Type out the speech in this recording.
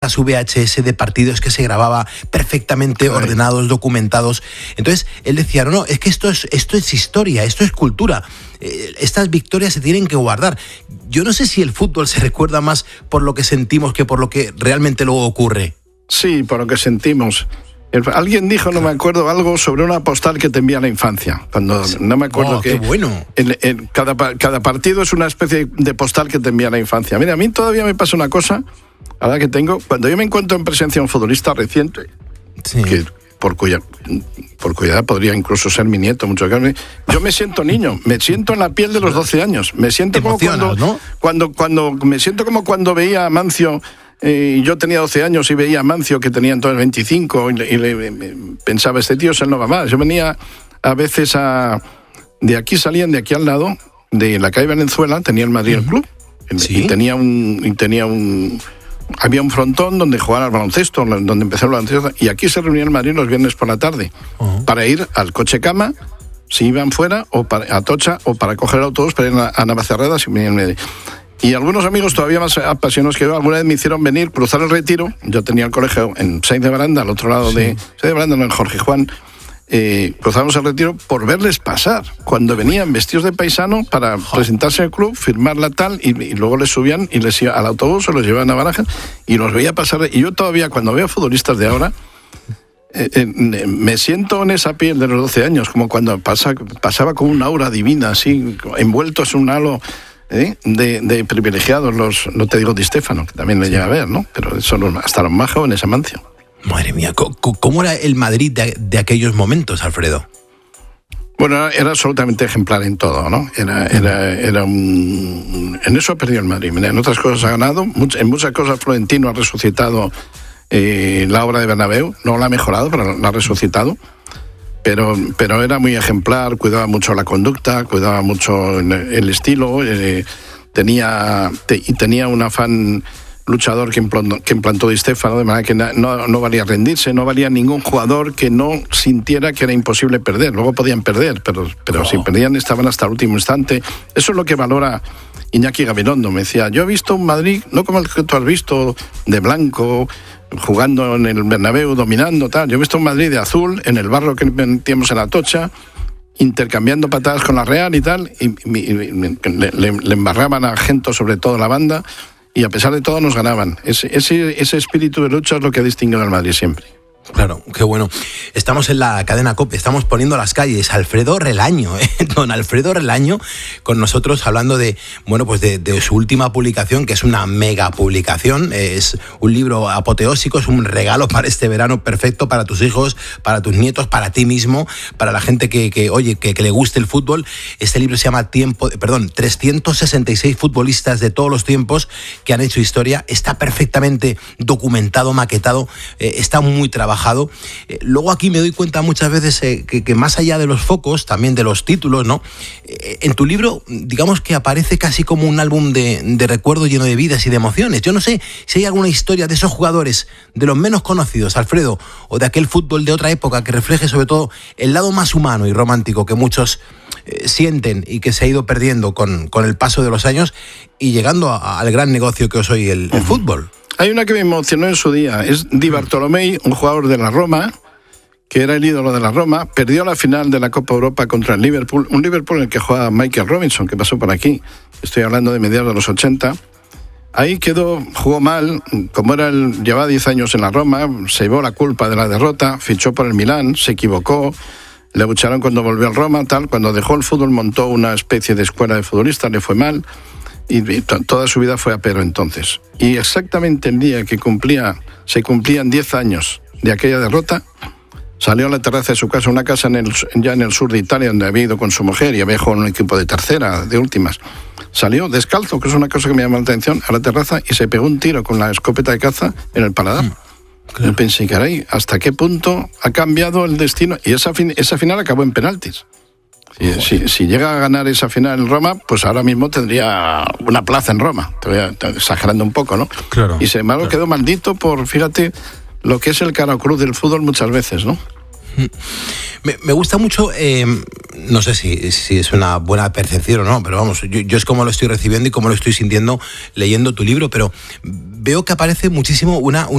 cintas VHS de partidos que se grababa perfectamente ordenados, documentados. Entonces él decía, no, es que esto es historia, esto es cultura. Estas victorias se tienen que guardar. Yo no sé si el fútbol se recuerda más por lo que sentimos que por lo que realmente luego ocurre. Sí, por lo que sentimos. Alguien dijo, no me acuerdo, algo sobre una postal que te envía la infancia. Cuando no me acuerdo qué bueno. Cada partido es una especie de postal que te envía la infancia. Mira, a mí todavía me pasa una cosa, ahora que tengo, cuando yo me encuentro en presencia de un futbolista reciente, que por cuya edad podría incluso ser mi nieto, yo me siento niño, me siento en la piel de los 12 años, me siento como cuando me siento como cuando veía a Mancio. Yo tenía 12 años y veía a Mancio, que tenía entonces 25, y pensaba, este tío se no va más. Yo venía a veces de aquí al lado, de la calle Venezuela, tenía el Madrid el club, y había un frontón donde jugaban al baloncesto, donde empezó el baloncesto, y aquí se reunía el Madrid los viernes por la tarde, para ir al coche cama, si iban fuera, o para Atocha, o para coger el autobús para ir a Navacerrada, si venían. Y algunos amigos todavía más apasionados que yo, alguna vez me hicieron venir, cruzar el Retiro. Yo tenía el colegio en Sainz de Baranda, al otro lado de Sainz de Baranda, no, en Jorge Juan. Cruzamos el Retiro por verles pasar, cuando venían vestidos de paisano para presentarse al club, firmar la tal, y luego les subían y les iban al autobús o los llevaban a Barajas, y los veía pasar. Y yo todavía, cuando veo futbolistas de ahora, me siento en esa piel de los 12 años, como cuando pasaba con una aura divina, así, envueltos en un halo de privilegiados, no te digo Di Stéfano, que también le llega a ver, ¿no? Pero son hasta los más jóvenes, Amancio. Madre mía, ¿cómo era el Madrid de aquellos momentos, Alfredo? Bueno, era absolutamente ejemplar en todo, ¿no? En eso ha perdido el Madrid. En otras cosas ha ganado, en muchas cosas Florentino ha resucitado la obra de Bernabéu, no la ha mejorado, pero la ha resucitado. Pero era muy ejemplar, cuidaba mucho la conducta, cuidaba mucho el estilo, tenía un afán luchador que implantó Di Stéfano, de manera que no valía rendirse, no valía ningún jugador que no sintiera que era imposible perder. Luego podían perder, pero si perdían estaban hasta el último instante. Eso es lo que valora Iñaki Gabilondo. Me decía, yo he visto un Madrid, no como el que tú has visto, de blanco, jugando en el Bernabéu, dominando, tal. Yo he visto un Madrid de azul, en el barro que metíamos en Atocha, intercambiando patadas con la Real y tal, y le embarraban a Gento, sobre todo la banda, y a pesar de todo nos ganaban. Ese espíritu de lucha es lo que ha distinguido al Madrid siempre. Claro, qué bueno. Estamos en la cadena COPE, estamos poniendo las calles. Alfredo Relaño, don Alfredo Relaño, con nosotros hablando de su última publicación, que es una mega publicación. Es un libro apoteósico, es un regalo para este verano perfecto para tus hijos, para tus nietos, para ti mismo, para la gente que le guste el fútbol. Este libro se llama 366 futbolistas de todos los tiempos que han hecho historia. Está perfectamente documentado, maquetado, está muy trabajado. Luego aquí me doy cuenta muchas veces que más allá de los focos, también de los títulos, ¿no? En tu libro, digamos que aparece casi como un álbum de recuerdos lleno de vidas y de emociones. Yo no sé si hay alguna historia de esos jugadores, de los menos conocidos, Alfredo, o de aquel fútbol de otra época que refleje sobre todo el lado más humano y romántico que muchos sienten y que se ha ido perdiendo con el paso de los años y llegando al gran negocio que es hoy el fútbol. Hay una que me emocionó en su día, es Di Bartolomei, un jugador de la Roma, que era el ídolo de la Roma, perdió la final de la Copa Europa contra el Liverpool, un Liverpool en el que jugaba Michael Robinson, que pasó por aquí, estoy hablando de mediados de los 80, ahí jugó mal, como llevaba 10 años en la Roma, se llevó la culpa de la derrota, fichó por el Milán, se equivocó, le abucharon cuando volvió al Roma, cuando dejó el fútbol montó una especie de escuela de futbolistas, le fue mal, y toda su vida fue a pero entonces. Y exactamente el día que se cumplían 10 años de aquella derrota, salió a la terraza de su casa, una casa ya en el sur de Italia, donde había ido con su mujer y había jugado en un equipo de tercera, de últimas. Salió descalzo, que es una cosa que me llamó la atención, a la terraza y se pegó un tiro con la escopeta de caza en el paladar. Claro. Yo pensé, caray, ¿hasta qué punto ha cambiado el destino? Y esa final acabó en penaltis. Si llega a ganar esa final en Roma, pues ahora mismo tendría una plaza en Roma. Estoy exagerando un poco, ¿no? Claro. Y sin embargo quedó maldito por, fíjate, lo que es el cara cruz del fútbol muchas veces, ¿no? Me gusta mucho, no sé si es una buena percepción o no, pero vamos, yo es como lo estoy recibiendo y como lo estoy sintiendo leyendo tu libro, pero veo que aparece muchísimo una